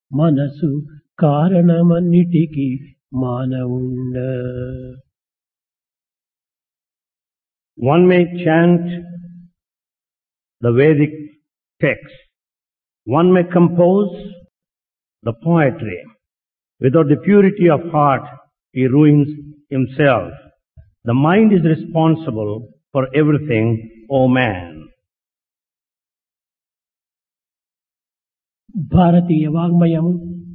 మనసు కారణమన్నిటికీ మానవుండ. One may chant the Vedic text. One may compose the poetry. Without the purity of heart, he ruins himself. The mind is responsible for everything, O man. భారతీయ వాంగ్మయము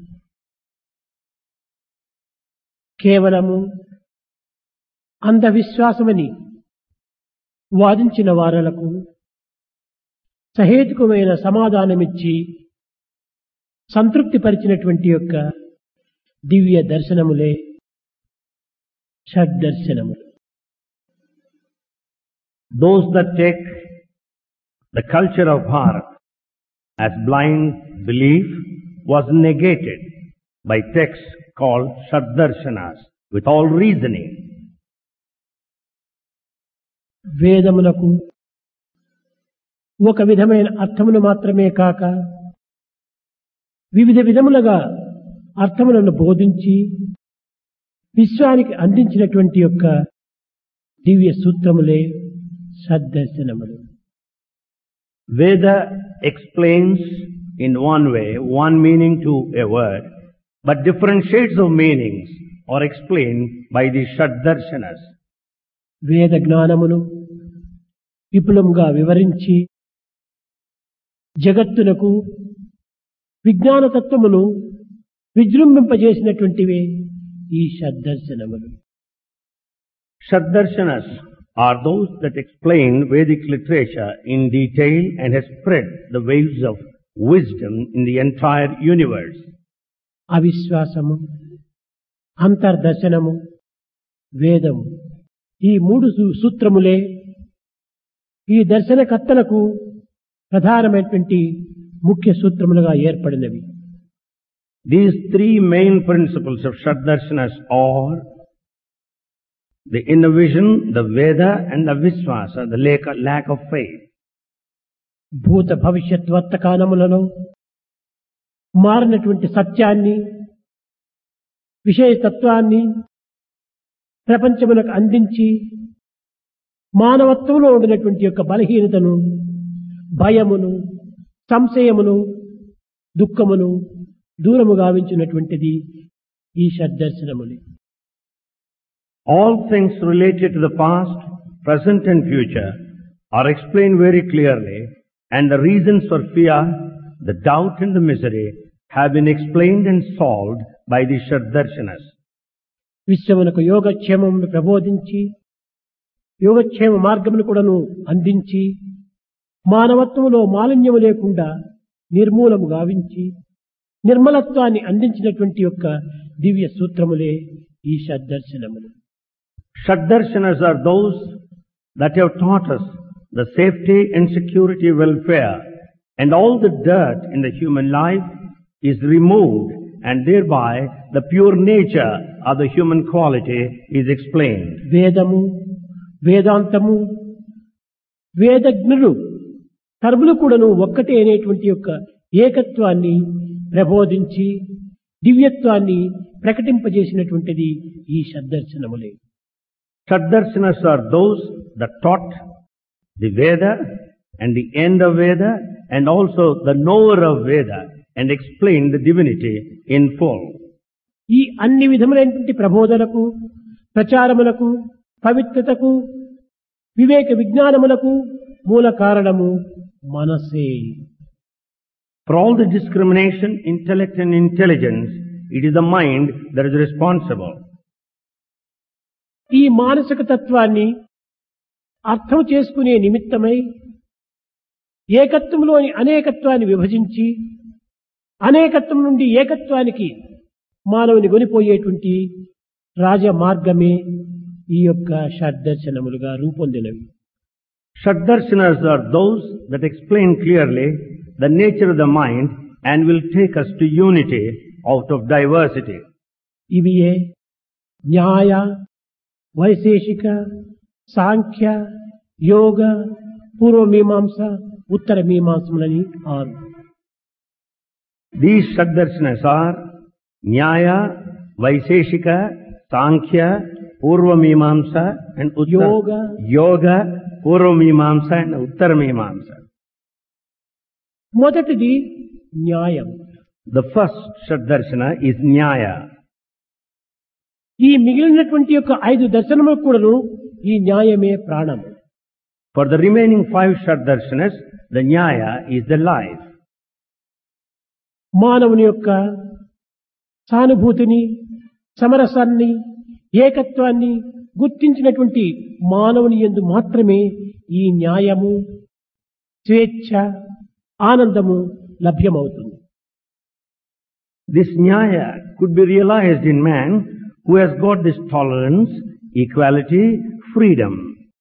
కేవలము అంధవిశ్వాసమని వాదించిన వారలకు సహేతుకమైన సమాధానమిచ్చి సంతృప్తి పరిచినటువంటి యొక్క దివ్య దర్శనములే షడ్దర్శనములు. Those that take the culture of Bharat as blind belief was negated by texts called Shaddarshanas with all reasoning. వేదములకు ఒక విధమైన అర్థమును మాత్రమే కాక వివిధ విధములుగా అర్థములను బోధించి విశ్వానికి అందించినటువంటి యొక్క దివ్య సూత్రములే షడ్దర్శనములు. Veda explains in one way, one meaning to a word, but different shades of meanings are explained by the Shaddarshanas. వేద జ్ఞానమును విపులంగా వివరించి జగత్తునకు విజ్ఞాన తత్వమును విజృంభింపజేసినటువంటివే ఈ షడ్దర్శనములు. Shaddarshanas are those that explain Vedic literature in detail and has spread the waves of wisdom in the entire universe. అవిశ్వాసము, అంతర్దర్శనము, వేదము ఈ మూడు సూత్రములే ఈ దర్శనకర్తలకు ప్రధానమైనటువంటి ముఖ్య సూత్రములుగా ఏర్పడినవి. These three main principles of Shaddarshanas are the inner vision, the Veda and the Viswasa, the lack of faith. భూత భవిష్యత్ వర్తమానములలో మారినటువంటి సత్యాన్ని, విషయతత్వాన్ని ప్రపంచములకు అందించి మానవత్వంలో ఉండినటువంటి యొక్క బలహీనతను, భయమును, సంశయమును, దుఃఖమును దూరము గావించినటువంటిది ఈ షడ్దర్శనములే. All things related to the past, present and future are explained very clearly, and the reasons for fear, the doubt and the misery have been explained and solved by the Shaddarshanas. విశ్వమునకు యోగక్షేమమును ప్రబోధించి యోగక్షేమ మార్గమును కూడాను అందించి మానవత్వములో మాలిన్యము లేకుండా నిర్మూలము గావించి నిర్మలత్వాన్ని అందించినటువంటి యొక్క దివ్య సూత్రములే ఈ షడ్దర్శనములు. Shaddarshanas are those that have taught us the safety and security welfare, and all the dirt in the human life is removed, and thereby the pure nature of the human quality is explained. వేదము, వేదాంతము, వేదజ్ఞులు సర్వులు కూడాను ఒక్కటే అనేటువంటి యొక్క ఏకత్వాన్ని ప్రబోధించి దివ్యత్వాన్ని ప్రకటింపజేసినటువంటిది ఈ షడ్దర్శనములే. Shaddarshanas are those that taught the Veda and the end of Veda and also the knower of Veda and explained the divinity in full. ఈ అన్ని విధములైనటువంటి ప్రబోధనకు, ప్రచారములకు, పవిత్రతకు, వివేక విజ్ఞానములకు మూల కారణము మనసే. For all the discrimination, intellect and intelligence, it is the mind that is responsible. ఈ మానసిక తత్వాన్ని అర్థం చేసుకునే నిమిత్తమై ఏకత్వంలోని అనేకత్వాన్ని విభజించి అనేకత్వం నుండి ఏకత్వానికి మానవుని కొనిపోయేటువంటి రాజమార్గమే ఈ యొక్క షడ్దర్శనములుగా రూపొందినవి. Shaddarshanas are those that explain clearly the nature of the mind and will take us to unity out of diversity. ఇవియే న్యాయ, వైశేషిక, సాంఖ్య, యోగ, పూర్వ మీమాంస, ఉత్తర మీమాంసములని 6. These Shaddarshanas are Nyaya, Vaiseshika, Sankhya, Purvamimamsa and Yoga, Purvamimamsa and Uttaramimamsa. మొదటిది న్యాయం. The first Shaddarshana is Nyaya. ఈ మిగిలినటువంటి యొక్క 5 దర్శనములకు కూడాను ఈ న్యాయమే ప్రాణం. For the remaining 5 Shaddarshanas, the Nyaya is the life. మానవుని యొక్క సానుభూతిని, సమరసాన్ని, ఏకత్వాన్ని గుర్తించినటువంటి మానవుని యందు మాత్రమే ఈ న్యాయము, స్వేచ్ఛ, ఆనందము లభ్యమవుతుంది. This Nyaya could be realized in man who has got this tolerance, equality, freedom.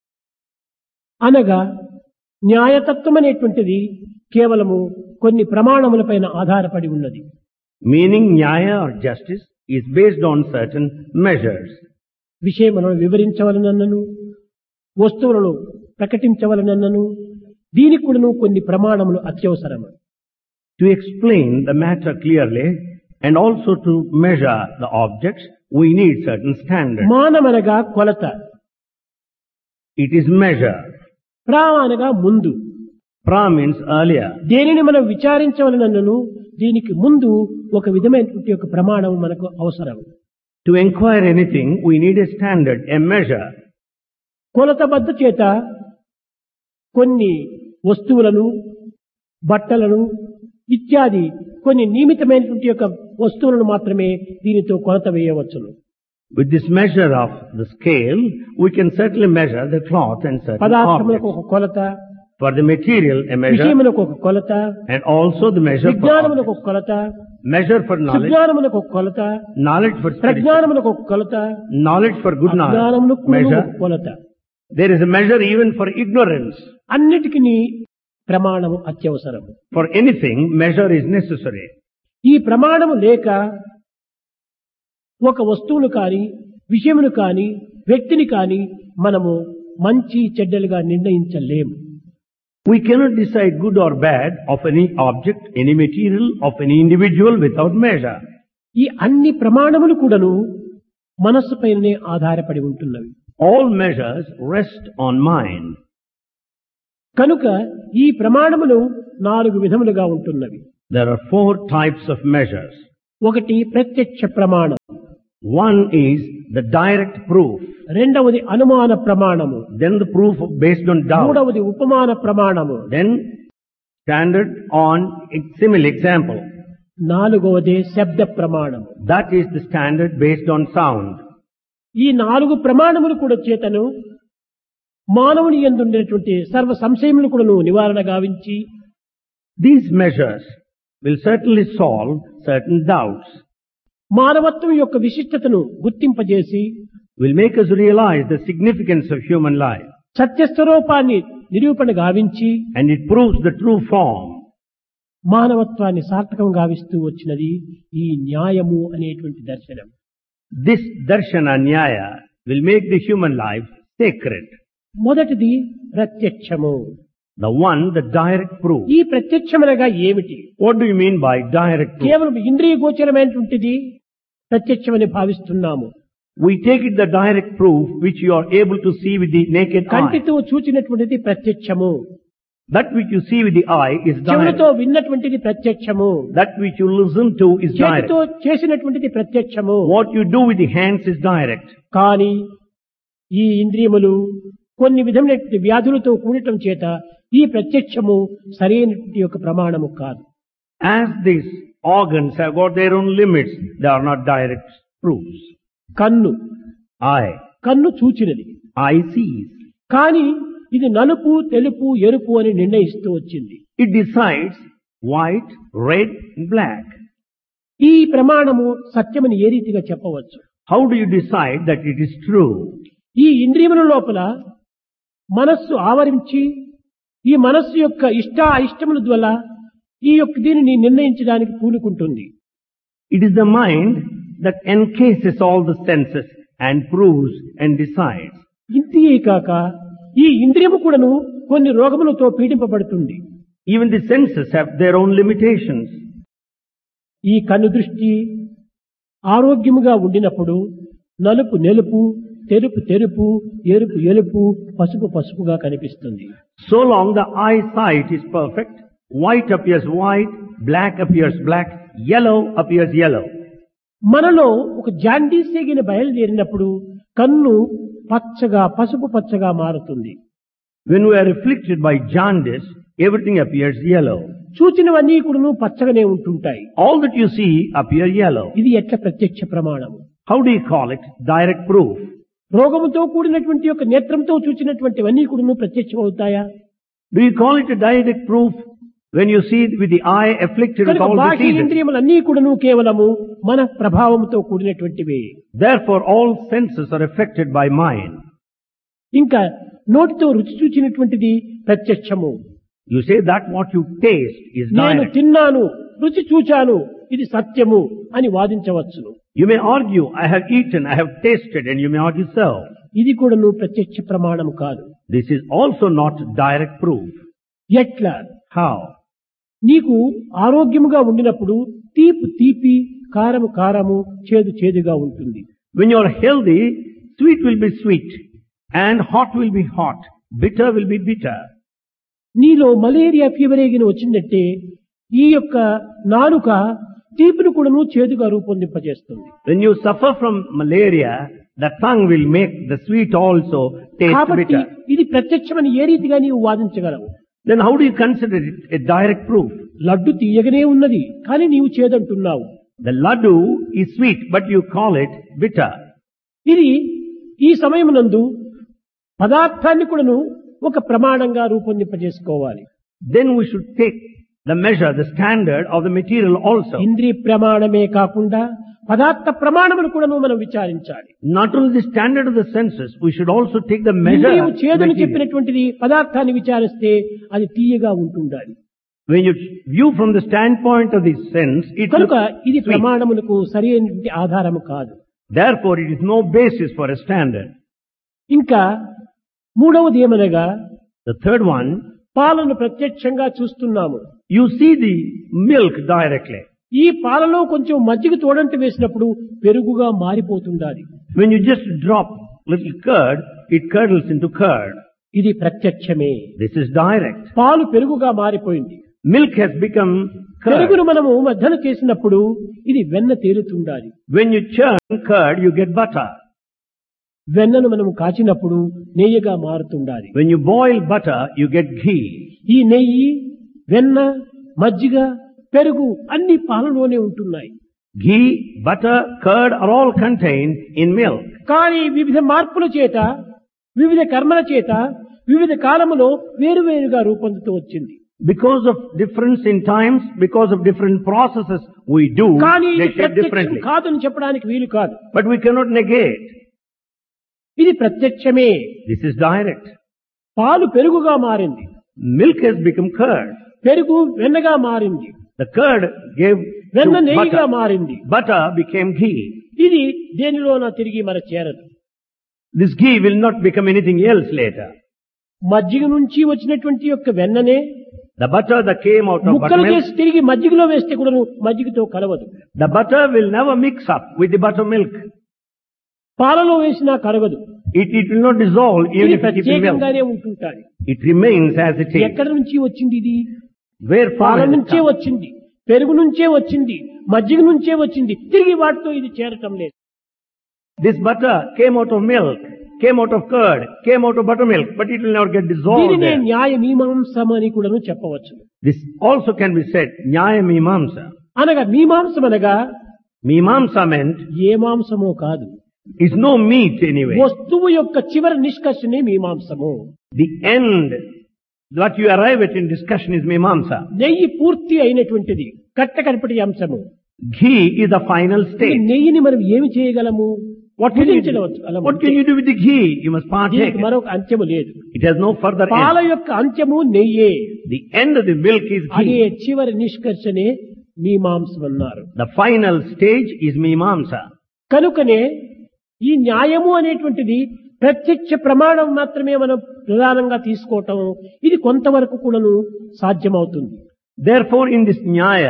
అనగా న్యాయతత్వం అనేటువంటిది కేవలము కొన్ని ప్రమాణములపైన ఆధారపడి ఉన్నది. Meaning Nyaya or justice is based on certain measures. విషయములను వివరించవలనన్నను, వస్తువులను ప్రకటించవలనన్నను దీనికి కూడాను కొన్ని ప్రమాణములు అత్యవసరము. To explain the matter clearly and also to measure the objects, we need certain standards. మానమనగా కొలత. It is measure. ప్రా అనగా ముందు. Pra means earlier. దేనిని మనం విచారించవలనన్నను దీనికి ముందు ఒక విధమైనటువంటి ఒక ప్రమాణం మనకు అవసరం. To inquire anything, we need a standard, a measure. కొలతబద్ధ చేత కొన్ని వస్తువులను, బట్టలను ఇత్యాది కొన్ని నియమితమైనటువంటి యొక్క వస్తువులను మాత్రమే దీనితో కొలత వేయవచ్చును. With this measure of the scale, we can certainly measure the cloth and certain పదార్థములకు objects. ఒక కొలత, For the material, a measure, విషయములకు ఒక కొలత, and also the measure for విజ్ఞానములకు objects. ఒక కొలత, Measure for knowledge, సుజ్ఞానములకు ఒక కొలత, knowledge for study, ప్రజ్ఞానములకు ఒక కొలత, knowledge for good knowledge, అజ్ఞానములకు measure. ఒక కొలత. There is a measure even for ignorance. అన్నిటికీ ప్రమాణము అత్యవసరము. For anything, measure is necessary. ఈ ప్రమాణము లేక ఒక వస్తువును కాని, విషయమును కాని, వ్యక్తిని కాని మనము మంచి చెడ్డలుగా నిర్ణయించలేము. We cannot decide good or bad of any object, any material, of any individual without measure. ఈ అన్ని ప్రమాణములు కూడాను మనస్సు పైననే ఆధారపడి ఉంటున్నవి. All measures rest on mind. కనుక ఈ ప్రమాణములు 4 విధములుగా ఉంటున్నవి. There are 4 types of measures. ఒకటి ప్రత్యక్ష ప్రమాణం, One is the direct proof, రెండవది అనుమాన ప్రమాణము, then the proof based on doubt, మూడవది ఉపమాన ప్రమాణము, then standard on simile example. నాలుగవది శబ్ద ప్రమాణము. That is the standard based on sound. ఈ 4 ప్రమాణములు కూడా చేతను మానవుని యందు ఉండేటువంటి సర్వ సంశయములు కూడాను నివారణ గావించి These measures will certainly solve certain doubts, మానవత్వం యొక్క విశిష్టతను గుర్తింపజేసి will make us realize the significance of human life, సత్యస్వరూపాన్ని నిరూపణ గావించి and it proves the true form. మానవత్వాన్ని సార్థకం గావిస్తూ వచ్చినది ఈ న్యాయము అనేటువంటి దర్శనం. This darshana nyaya will make the human life sacred. మొదటిది ప్రత్యక్షము. The one, the direct proof. ఈ ప్రత్యక్షమనగా ఏమిటి? What do you mean by direct proof? కేవలం ఇంద్రియ గోచరమైనటువంటిది ప్రత్యక్షమని భావిస్తున్నాము. We take it the direct proof which you are able to see with the naked eye. కంటితో చూచినటువంటిది ప్రత్యక్షము, That which you see with the eye is చెవులతో direct. విన్నటువంటిది ప్రత్యక్షము, That which you listen to is direct. చేతితో చేసినటువంటిది ప్రత్యక్షము. What you do with the hands is direct. కానీ ఈ ఇంద్రియములు కొన్ని విధమైనటువంటి వ్యాధులతో కూడటం చేత ఈ ప్రత్యక్షము సరైనటువంటి యొక్క ప్రమాణము కాదు. As these organs have got their own limits, they are not direct proofs. కన్ను Eye. కన్ను చూచినది, Eye sees. కానీ ఇది నలుపు, తెలుపు, ఎరుపు అని నిర్ణయిస్తూ వచ్చింది. It decides white, red, and black. ఈ ప్రమాణము సత్యమని ఏ రీతిగా చెప్పవచ్చు? How do you decide that it is true? ఈ ఇంద్రియముల లోపల మనస్సు ఆవరించి ఈ మనస్సు యొక్క ఇష్ట అయిష్టముల ద్వారా ఈ యొక్క దీనిని నిర్ణయించడానికి పూనుకుంటుంది. It is the mind that encases all the senses and proves and decides. ఇంతే కాక ఈ ఇంద్రియము కూడాను కొన్ని రోగములతో పీడింపబడుతుంది. Even the senses have their own limitations. ఈ కన్ను దృష్టి ఆరోగ్యముగా ఉండినప్పుడు నలుపు నెలుపు, తెరుపు తెరుపు, ఎరుపు ఎరుపు, పసుపు పసుపుగా కనిపిస్తుంది. So long the eyesight is perfect, white appears white, black appears black, yellow appears yellow. మనలో ఒక జాండీస్ ఎగిన బయలుదేరినప్పుడు కన్ను పచ్చగా పసుపు పచ్చగా మారుతుంది. When we are afflicted by jaundice, everything appears yellow. చూచినవన్నీ కూడాను పచ్చగానే ఉంటుంటాయి. All that you see appear yellow. ఇది ఎట్లా ప్రత్యక్ష ప్రమాణం? How do you call it? Direct proof. రోగముతో కూడినటువంటి యొక్క నేత్రంతో చూచినటువంటివన్నీ కూడాను ప్రత్యక్షం అవుతాయా? Do you call it a direct proof when you see it with the eye afflicted with కనుక all బాహ్య diseases? ఇంద్రియములన్నీ కూడాను కేవలము మన ప్రభావంతో కూడినటువంటివే. Therefore all senses are affected by mind. ఇంకా నోటితో రుచి చూచినటువంటిది ప్రత్యక్షము. You say that what you taste is నేను direct. తిన్నాను, రుచి చూచాను, ఇది సత్యము అని వాదించవచ్చును. You may argue, I have eaten, I have tasted, and you may argue so. ఇది కూడాను ప్రత్యక్ష ప్రమాణము కాదు. This is also not direct proof. ఎట్లా? How? నీకు ఆరోగ్యముగా ఉండినప్పుడు తీపి తీపి, కారము కారము, చేదు చేదుగా ఉంటుంది. When you are healthy, sweet will be sweet, and hot will be hot, bitter will be bitter. నీలో మలేరియా ఫీవర్ ఏగిన వచ్చిందంటే ఈ యొక్క నాలుక తీపిని కూడాను చేదుగా రూపొందింపజేస్తుంది. When you suffer from malaria, the tongue will make the sweet also taste కాబట్టి bitter. ఇది ప్రత్యక్షమని ఏ రీతిగా నీవు వాదించగలవు? Then how do you consider it a direct proof? Laddu తీయగనే ఉన్నది, కానీ నీవు చేదంటున్నావు. The laddu is sweet, but you call it bitter. ఇది ఈ సమయమునందు పదార్థాన్ని కూడాను ఒక ప్రమాణంగా రూపొందింపజేసుకోవాలి. Then we should take the measure, the standard of the material also. ఇంద్రియ ప్రమాణమే కాకుండా పదార్థ ప్రమాణమును కూడాను మనం విచారించాలి. Not only the standard of the senses, we should also take the measure. ఇంద్రియము చేదుని material. చెప్పినటువంటిది పదార్థాన్ని విచారిస్తే అది తీయగా ఉంటుండాలి. When you view from the standpoint of the sense, it కనుక looks ఇది sweet. ప్రమాణములకు సరైనటువంటి ఆధారము కాదు. Therefore, it is no basis for a standard. ఇంకా మూడవది ఏమనగా The third one, పాలను ప్రత్యక్షంగా చూస్తున్నాము. you see the milk directly. ఈ పాలలో కొంచెం మజ్జిగ తోడంట వేసినప్పుడు పెరుగుగా మారిపోతుండాలి. When you just drop little curd, it curdles into curd. ఇది ప్రత్యక్షమే. This is direct. పాలు పెరుగుగా మారిపోయింది. Milk has become curd. పెరుగును మనము మధ్యన చేసినప్పుడు ఇది వెన్న తేలుతుండాలి. When you churn curd, you get butter. వెన్నను మనము కాచినప్పుడు నెయ్యిగా మారుతుండాలి. When you boil butter, you get ghee. ఈ నెయ్యి, వెన్న, మజ్జిగ, పెరుగు అన్ని పాలలోనే ఉంటున్నాయి. Ghee, butter, curd are all contained in milk. కానీ వివిధ మార్పుల చేత, వివిధ కర్మల చేత, వివిధ కాలములో వేరువేరుగా రూపొందుతూ వచ్చింది. Because of difference in times, because of different processes we do, కానీ they ఇది shape ప్రత్యక్షం differently. కాదని చెప్పడానికి వీలు కాదు. But we cannot negate. ఇది ప్రత్యక్షమే. This is direct. పాలు పెరుగుగా మారింది, Milk has become curd. పెరుగు వెన్నగా మారింది, The curd gave వెన్న to నెయ్యిగా butter. మారింది. Butter became ghee. ఇది దేనిలోనా తిరిగి మన చేరదు. This ghee will not become anything else later. మజ్జిగ నుంచి వచ్చినటువంటి యొక్క వెన్ననే The butter that came out of ముక్కలు buttermilk, చేసి తిరిగి మజ్జిగలో వేస్తే కూడా మజ్జిగతో కలవదు. the butter will never mix up with the buttermilk. పాలలో వేసినా కరగదు. It will not dissolve even ఇది if you keep in milk. ప్రత్యేకంగానే ఉంటుంటాయి. It remains as it is. ఎక్కడి నుంచి వచ్చింది ఇది? Where పాల from it నుంచే comes. వచ్చింది, పెరుగు నుంచే వచ్చింది, మజ్జిగ నుంచే వచ్చింది. తిరిగి వాటితో ఇది చేరటం లేదు. This butter came out of milk, came out of curd, came out of buttermilk, but it will never get dissolved దీనినే there. న్యాయ మీమాంసం అని కూడాను చెప్పవచ్చు. This also can be said, Nyaya Mimamsa. అనగా మీమాంసం అనగా Mimamsa meant ఏ మాంసమో కాదు, is no meat anyway. వస్తువు యొక్క చివరి నిష్కర్షనే మీమాంసము. The end, what you arrive at in discussion is Mimamsa. నెయ్యి పూర్తి అయినటువంటిది, కట్ట కడపటి అంశము. Ghee is the final ఈ state. నెయ్యిని మనం ఏమి చేయగలము? What can you do? భుజించవచ్చు. What can you do with the ghee? You must partake. దీనికి మరొక అంత్యము లేదు. It has no further పాల end. యొక్క అంత్యము నెయ్యే. The end of the milk is అదే ghee. చివరి నిష్కర్షనే మీమాంసం అన్నారు. The final stage is Mimamsa. కనుకనే ఈ న్యాయము అనేటువంటిది ప్రత్యక్ష ప్రమాణం మాత్రమే మనం ప్రధానంగా తీసుకోవటం, ఇది కొంతవరకు కూడాను సాధ్యమవుతుంది. Therefore, in this Nyaya,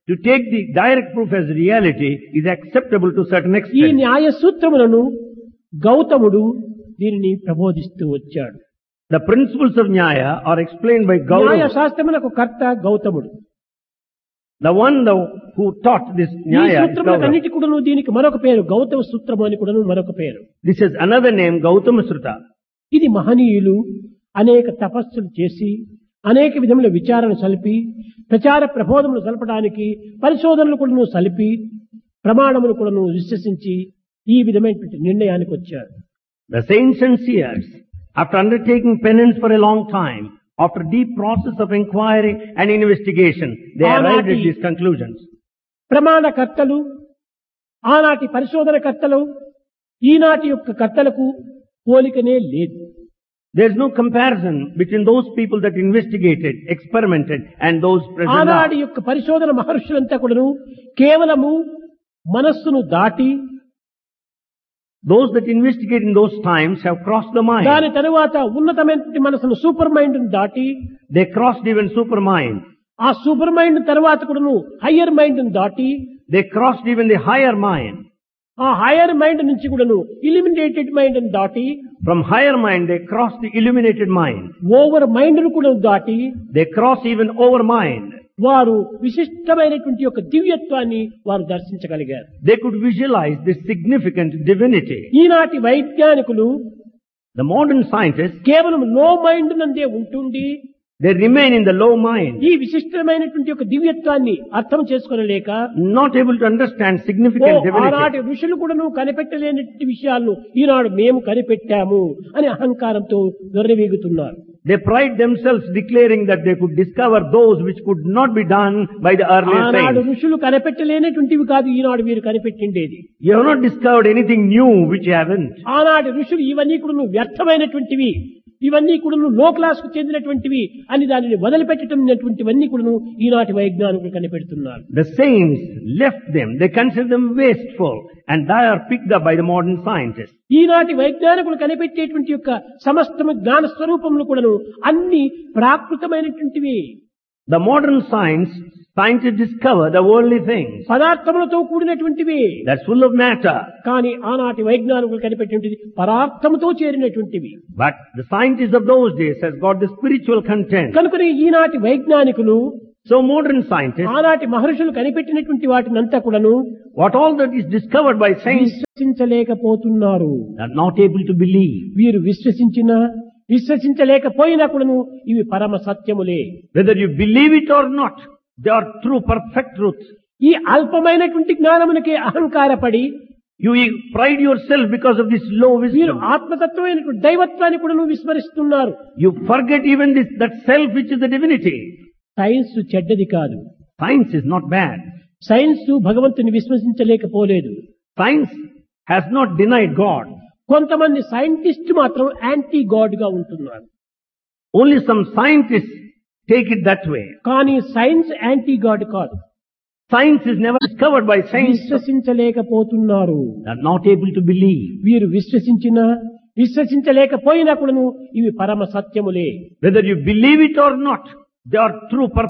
to take the direct proof as reality is acceptable to certain ఈ extent. న్యాయ సూత్రములను గౌతముడు దీనిని ప్రబోధిస్తూ వచ్చాడు. The principles of Nyaya are explained by న్యాయ Gautama. శాస్త్రములకు కర్త గౌతముడు. The one who taught this ఈ Nyaya is Gautama. సూత్రములకన్నిటి కూడాను దీనికి మరొక పేరు గౌతమ సూత్రము అని కూడాను మరొక పేరు. This is another name, Gautama Sruta. ఇది మహనీయులు అనేక తపస్సులు చేసి అనేక విధముల విచారణ సలిపి ప్రచార ప్రబోధములు సలపడానికి పరిశోధనలు కూడాను సలిపి ప్రమాణములు కూడాను విశ్వసించి ఈ విధమైనటువంటి నిర్ణయానికి వచ్చారు. The saints and seers, after undertaking penance for a long time, after deep process of inquiry and investigation, they arrived at these conclusions. ప్రమాణకర్తలు ఆనాటి పరిశోధనకర్తలు ఈనాటి యొక్క కర్తలకు పోలికనే లేదు. There is no comparison between those people that investigated, experimented, and those present now. ఆనాటి యొక్క పరిశోధన మహర్షులంతా కూడాను కేవలము మనస్సును దాటి Those that investigate in those times have crossed the mind. దాని తరువాత ఉన్నతమైన మనసును సూపర్ మైండ్ దాటి They crossed even supermind. ఆ సూపర్ మైండ్ తర్వాత కూడాను హయ్యర్ మైండ్ దాటి They crossed even the higher mind. ఆ హయ్యర్ మైండ్ నుంచి కూడాను ఇలిమినేటెడ్ మైండ్ దాటి From higher mind, they crossed the illuminated mind. Over mind ను కూడా దాటి They cross even over mind. వారు విశిష్టమైనటువంటి యొక్క దివ్యత్వాన్ని వారు దర్శించగలిగారు. They could visualize this significant divinity. ఈనాటి వైజ్ఞానికులు The modern scientists, కేవలం లో mind నందే ఉంటుండి they remain in the low mind, ఈ విశిష్టమైనటువంటి యొక్క దివ్యత్వాన్ని అర్థం చేసుకోలేక not able to understand significant divinity. ఆనాటి ఋషులు కూడాను కనిపెట్టలేనటువంటి విషయాలను ఈనాడు మేము కనిపెట్టాము అని అహంకారంతో దొరవేగుతున్నారు. They pride themselves declaring that they could discover those which could not be done by the earlier ఆనాడు saints. ఋషులు కనిపెట్టలేనటువంటివి కాదు ఈనాడు మీరు కనిపెట్టిండేది. You have not discovered anything new which you haven't. ఆనాటి ఋషులు ఇవన్నీ కూడా వ్యర్థమైనటువంటివి, ఇవన్నీ కూడా లో క్లాస్ కు చెందినటువంటివి అని దానిని వదిలిపెట్టటమైనటువంటివన్నీ కూడా ఈనాటి వైజ్ఞానికులు కనిపెడుతున్నారు. The saints left them. They consider them wasteful, and they are picked up by the modern scientists. ఈనాటి వైజ్ఞానికులు కనిపెట్టేటువంటి యొక్క సమస్తము జ్ఞాన స్వరూపములు కూడాను అన్ని ప్రాకృతమైనటువంటివి. The modern scientists discover the worldly things. పదార్థములతో కూడినటువంటివి. That's full of matter. కానీ ఆనాటి వైజ్ఞానికులు కనిపెట్టినటువంటిది పదార్థముతో చేరినటువంటివి. But the scientists of those days has got the spiritual content. కనుకనే ఈనాటి వైజ్ఞానికులు So modern scientists, ఆనాటి మహర్షులు కనిపెట్టినటువంటి వాటినంతా కూడాను what all that is discovered by science, విశ్వసించలేకపోతున్నారు. are not able to believe. వీరు విశ్వసించలేకపోయినా కూడాను ఇవి పరమ సత్యములే. Whether you believe it or not, they are true, perfect truth. ఈ అల్పమైనటువంటి జ్ఞానమునకే అహంకారపడి You pride yourself because of this low వీరు wisdom. ఆత్మతత్వమైనటువంటి దైవత్వాన్ని కూడా విస్మరిస్తున్నారు. You forget even that self which is the divinity. Science చెడ్డది కాదు. Science is not bad. Science భగవంతుని విశ్వసించలేకపోలేదు. Science has not denied God. కొంతమంది scientist మాత్రం anti God గా ఉంటున్నారు. Only some scientists take it that way. కానీ సైన్స్ యాంటీ గాడ్ కాదు. Science is never discovered by science. విశ్వసించలేకపోతున్నారు. They are not able to believe. వీరు విశ్వసించలేకపోయినా కూడాను ఇవి పరమ సత్యములే. Whether you believe it or not, they are true, perfect